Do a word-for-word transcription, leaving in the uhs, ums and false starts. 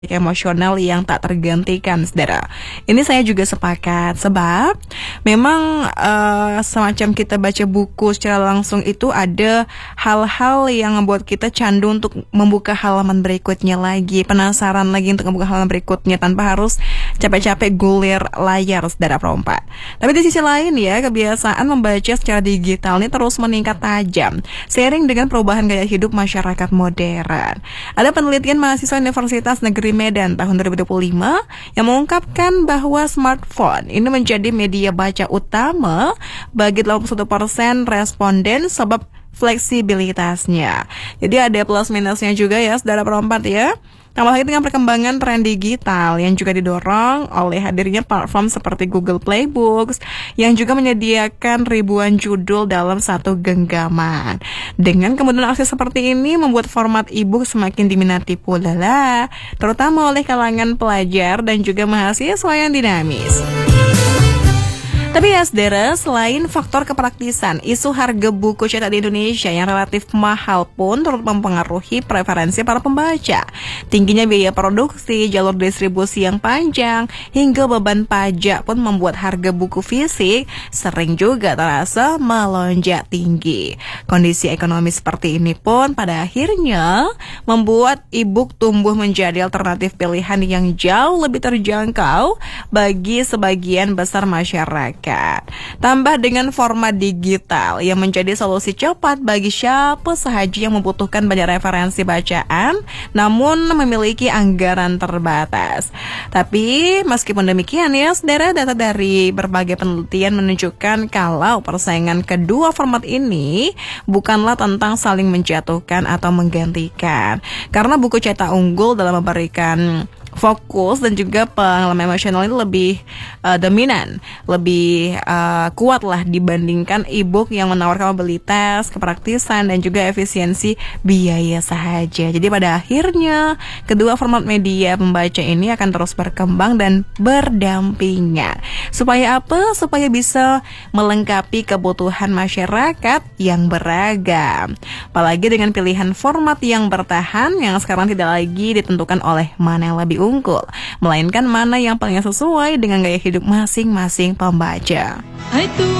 emosional yang tak tergantikan, saudara. Ini saya juga sepakat, sebab memang uh, semacam kita baca buku secara langsung itu ada hal-hal yang membuat kita candu untuk membuka halaman berikutnya lagi, penasaran lagi untuk membuka halaman berikutnya tanpa harus capek-capek gulir layar, saudara perompak. Tapi di sisi lain ya, kebiasaan membaca secara digital ini terus meningkat tajam seiring dengan perubahan gaya hidup masyarakat modern. Ada penelitian mahasiswa Universitas Negeri Medan tahun dua ribu dua puluh lima yang mengungkapkan bahwa smartphone ini menjadi media baca utama bagi delapan puluh satu persen responden sebab fleksibilitasnya. Jadi ada plus minusnya juga ya, saudara perempat ya. Tambah lagi dengan perkembangan tren digital yang juga didorong oleh hadirnya platform seperti Google Play Books yang juga menyediakan ribuan judul dalam satu genggaman. Dengan kemudahan akses seperti ini membuat format e-book semakin diminati pula lah, terutama oleh kalangan pelajar dan juga mahasiswa yang dinamis. Tapi ya saudara, selain faktor kepraktisan, isu harga buku cetak di Indonesia yang relatif mahal pun turut mempengaruhi preferensi para pembaca. Tingginya biaya produksi, jalur distribusi yang panjang, hingga beban pajak pun membuat harga buku fisik sering juga terasa melonjak tinggi. Kondisi ekonomi seperti ini pun pada akhirnya membuat e-book tumbuh menjadi alternatif pilihan yang jauh lebih terjangkau bagi sebagian besar masyarakat. Tambah dengan format digital yang menjadi solusi cepat bagi siapa sahaja yang membutuhkan banyak referensi bacaan namun memiliki anggaran terbatas. Tapi meskipun demikian ya saudara, data dari berbagai penelitian menunjukkan kalau persaingan kedua format ini bukanlah tentang saling menjatuhkan atau menggantikan, karena buku cetak unggul dalam memberikan fokus dan juga pengalaman emosional ini lebih uh, dominan, lebih uh, kuat lah dibandingkan e-book yang menawarkan mobilitas, kepraktisan dan juga efisiensi biaya sahaja. Jadi pada akhirnya kedua format media pembaca ini akan terus berkembang dan berdampingan. Supaya apa? Supaya bisa melengkapi kebutuhan masyarakat yang beragam. Apalagi dengan pilihan format yang bertahan yang sekarang tidak lagi ditentukan oleh mana yang lebih unggul, melainkan mana yang paling sesuai dengan gaya hidup masing-masing pembaca.